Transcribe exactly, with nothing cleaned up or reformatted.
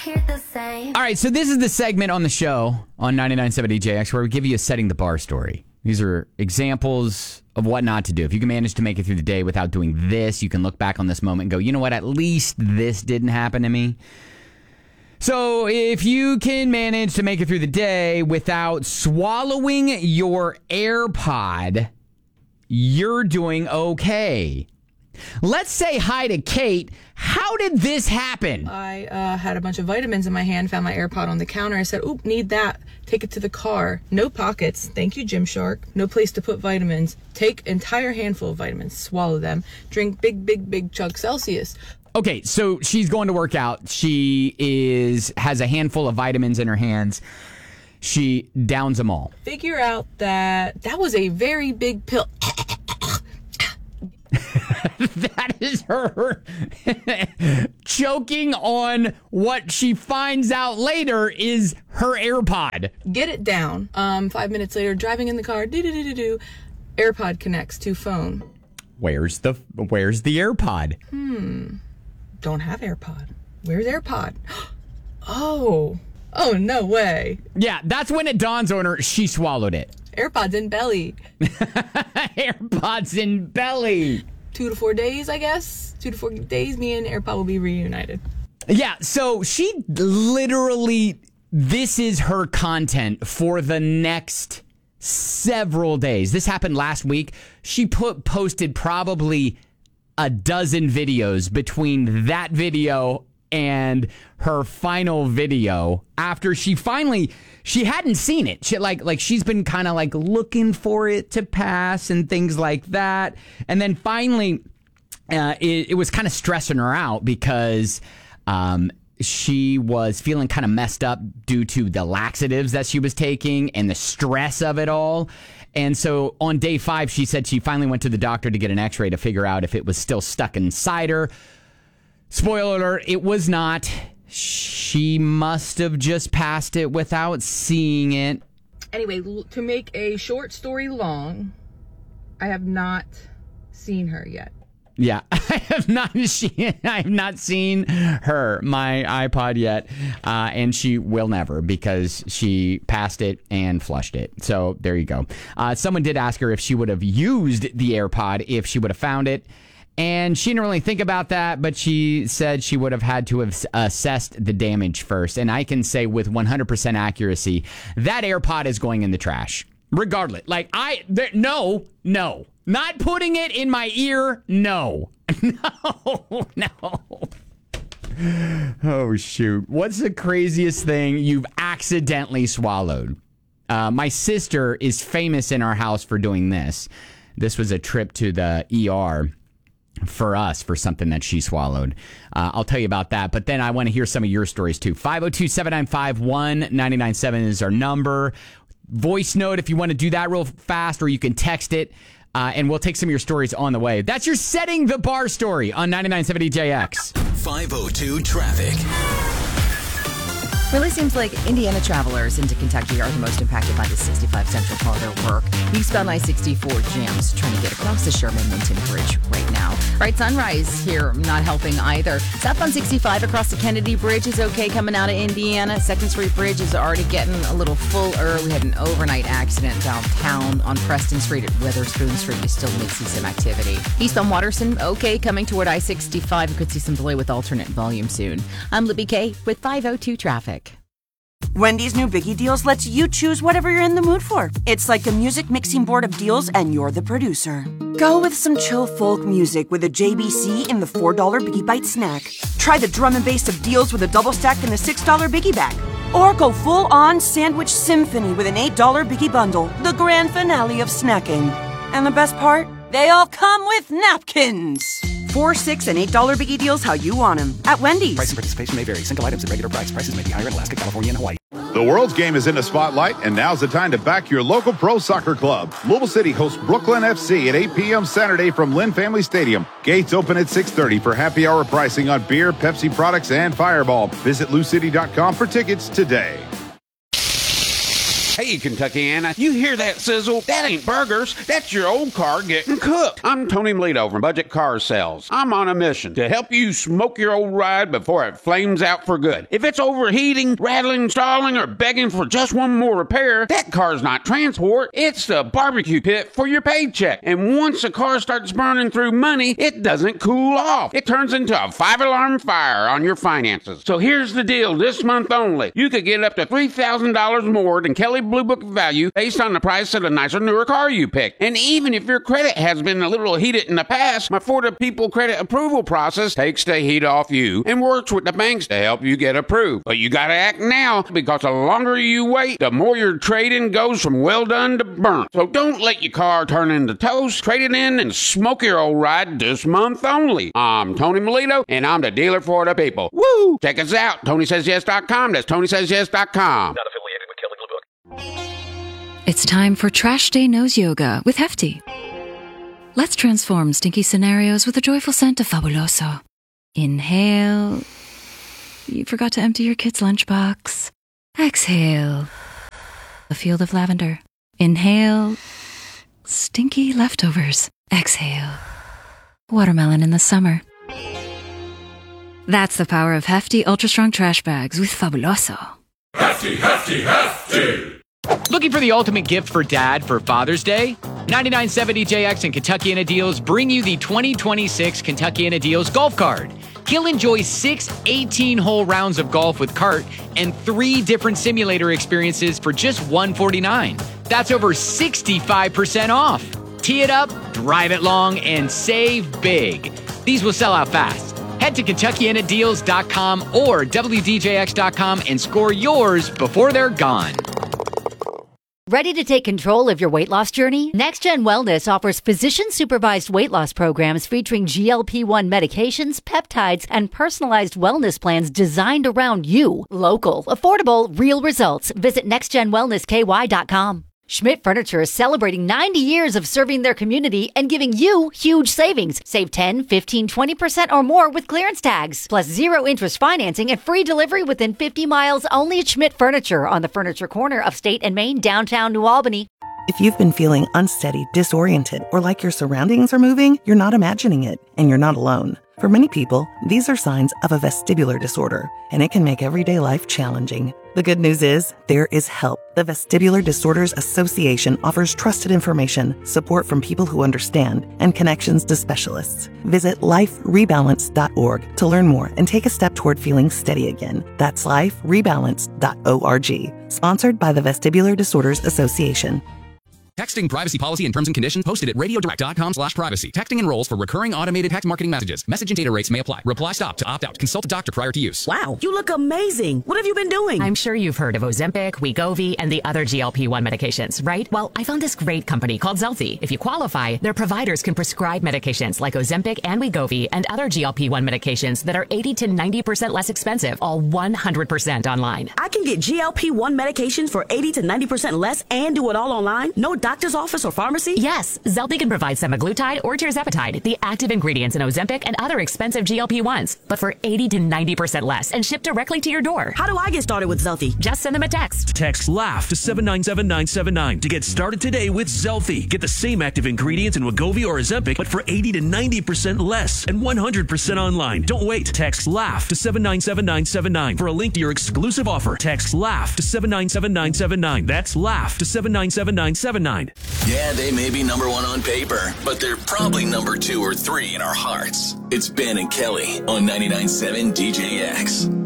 hear the same. All right, so this is the segment on the show on ninety-nine point seven D J X where we give you a setting the bar story. These are examples of what not to do. If you can manage to make it through the day without doing this, you can look back on this moment and go, you know what, at least this didn't happen to me. So if you can manage to make it through the day without swallowing your AirPod, you're doing okay. Let's say hi to Kate. How did this happen? I uh, had a bunch of vitamins in my hand, found my AirPod on the counter. I said, oop, need that. Take it to the car. No pockets. Thank you, Gymshark. No place to put vitamins. Take entire handful of vitamins. Swallow them. Drink big, big, big chug Celsius. Okay, so she's going to work out. She is has a handful of vitamins in her hands. She downs them all. Figure out that that was a very big pill. That is her choking on what she finds out later is her AirPod. Get it down. Um, five minutes later, driving in the car, do-do-do-do-do, AirPod connects to phone. Where's the Where's the AirPod? Hmm. Don't have AirPod. Where's AirPod? Oh. Oh, no way. Yeah, that's when it dawns on her. She swallowed it. AirPods in belly. AirPods in belly. Two to four days, I guess. Two to four days, me and AirPod will be reunited. Yeah, so she literally, this is her content for the next several days. This happened last week. She put posted probably a dozen videos between that video and her final video after she finally, she hadn't seen it. She like like she's been kind of like looking for it to pass and things like that. And then finally, uh, it, it was kind of stressing her out because um, she was feeling kind of messed up due to the laxatives that she was taking and the stress of it all. And so on day five, she said she finally went to the doctor to get an x-ray to figure out if it was still stuck inside her. Spoiler alert, it was not. She must have just passed it without seeing it. Anyway, to make a short story long, I have not seen her yet. Yeah, I have not. She, I have not seen her, my iPod yet, uh, and she will never because she passed it and flushed it. So there you go. Uh, someone did ask her if she would have used the AirPod if she would have found it. And she didn't really think about that, but she said she would have had to have assessed the damage first. And I can say with one hundred percent accuracy, that AirPod is going in the trash. Regardless. Like, I, there, no, no. Not putting it in my ear, no. No, no. Oh, shoot. What's the craziest thing you've accidentally swallowed? Uh, my sister is famous in our house for doing this. This was a trip to the E R for us for something that she swallowed. Uh, I'll tell you about that. But then I want to hear some of your stories, too. five oh two, seven nine five, one nine nine seven is our number. Voice note if you want to do that real fast, or you can text it. Uh, and we'll take some of your stories on the way. That's your Setting the Bar story on ninety-nine point seven D J X. five oh two traffic. Really seems like Indiana travelers into Kentucky are the most impacted by the sixty-five Central corridor work. Eastbound I sixty-four jams trying to get across the Sherman-Minton Bridge right now. Right, sunrise here not helping either. Southbound sixty-five across the Kennedy Bridge is okay coming out of Indiana. second Street Bridge is already getting a little fuller. We had an overnight accident downtown on Preston Street at Witherspoon Street. You still may see some activity. Eastbound Watterson, okay coming toward I sixty-five. You could see some delay with alternate volume soon. I'm Libby K with five oh two traffic. Wendy's new Biggie Deals lets you choose whatever you're in the mood for. It's like a music mixing board of deals, and you're the producer. Go with some chill folk music with a J B C in the four dollar Biggie Bite snack. Try the drum and bass of deals with a double stack in the six dollar Biggie Bag. Or go full-on sandwich symphony with an eight dollar Biggie Bundle, the grand finale of snacking. And the best part? They all come with napkins. Four, six, and eight dollar Biggie Deals how you want them at Wendy's. Price and participation may vary. Single items at regular price. Prices may be higher in Alaska, California, and Hawaii. The world's game is in the spotlight, and now's the time to back your local pro soccer club. Louisville City hosts Brooklyn F C at eight p.m. Saturday from Lynn Family Stadium. Gates open at six thirty for happy hour pricing on beer, Pepsi products, and Fireball. Visit Lou City dot com for tickets today. Hey, Kentuckiana, you hear that sizzle? That ain't burgers. That's your old car getting cooked. I'm Tony Melito from Budget Car Sales. I'm on a mission to help you smoke your old ride before it flames out for good. If it's overheating, rattling, stalling, or begging for just one more repair, that car's not transport. It's the barbecue pit for your paycheck. And once the car starts burning through money, it doesn't cool off. It turns into a five-alarm fire on your finances. So here's the deal this month only. You could get up to three thousand dollars more than Kelly Blue Book value based on the price of the nicer, newer car you pick. And even if your credit has been a little heated in the past, my For the People credit approval process takes the heat off you and works with the banks to help you get approved. But you gotta act now, because the longer you wait, the more your trade-in goes from well done to burnt. So don't let your car turn into toast. Trade it in and smoke your old ride this month only. I'm Tony Melito, and I'm the dealer for the people. Woo! Check us out, Tony Says Yes dot com. That's Tony Says Yes dot com. Not affiliated with Kelly Blue Book. It's time for Trash Day Nose Yoga with Hefty. Let's transform stinky scenarios with a joyful scent of Fabuloso. Inhale. You forgot to empty your kid's lunchbox. Exhale. A field of lavender. Inhale. Stinky leftovers. Exhale. Watermelon in the summer. That's the power of Hefty Ultra Strong Trash Bags with Fabuloso. Hefty, hefty, hefty! Looking for the ultimate gift for dad for Father's Day? ninety-nine point seven D J X and Kentuckiana Deals bring you the twenty twenty-six Kentuckiana Deals Golf Card. He'll enjoy six eighteen-hole rounds of golf with cart and three different simulator experiences for just one hundred forty-nine dollars. That's over sixty-five percent off. Tee it up, drive it long, and save big. These will sell out fast. Head to Kentuckiana Deals dot com or W D J X dot com and score yours before they're gone. Ready to take control of your weight loss journey? NextGen Wellness offers physician-supervised weight loss programs featuring G L P one medications, peptides, and personalized wellness plans designed around you. Local, affordable, real results. Visit next gen wellness k y dot com. Schmidt Furniture is celebrating ninety years of serving their community and giving you huge savings. Save ten, fifteen, twenty percent or more with clearance tags. Plus zero interest financing and free delivery within fifty miles only at Schmidt Furniture on the Furniture Corner of State and Main, downtown New Albany. If you've been feeling unsteady, disoriented, or like your surroundings are moving, you're not imagining it, and you're not alone. For many people, these are signs of a vestibular disorder, and it can make everyday life challenging. The good news is, there is help. The Vestibular Disorders Association offers trusted information, support from people who understand, and connections to specialists. Visit life rebalance dot org to learn more and take a step toward feeling steady again. That's life rebalance dot org. Sponsored by the Vestibular Disorders Association. Texting privacy policy and terms and conditions posted at radiodirect dot com slash privacy. Texting enrolls for recurring automated text marketing messages. Message and data rates may apply. Reply stop to opt out. Consult a doctor prior to use. Wow, you look amazing. What have you been doing? I'm sure you've heard of Ozempic, Wegovy, and the other G L P one medications, right? Well, I found this great company called Zelfie. If you qualify, their providers can prescribe medications like Ozempic and Wegovy and other G L P one medications that are eighty to ninety percent less expensive, all one hundred percent online. I can get G L P one medications for eighty to ninety percent less and do it all online? No doctor's office or pharmacy? Yes, Zelfie can provide semaglutide or tirzepatide, the active ingredients in Ozempic and other expensive G L P ones, but for eighty to ninety percent less and shipped directly to your door. How do I get started with Zelfie? Just send them a text. Text LAUGH to seven nine seven nine seven nine to get started today with Zelfie. Get the same active ingredients in Wegovy or Ozempic, but for eighty to ninety percent less and one hundred percent online. Don't wait. Text LAUGH to seven nine seven nine seven nine for a link to your exclusive offer. Text LAUGH to seven nine seven nine seven nine. That's LAUGH to seven nine seven nine seven nine. Yeah, they may be number one on paper, but they're probably number two or three in our hearts. It's Ben and Kelly on ninety-nine point seven D J X.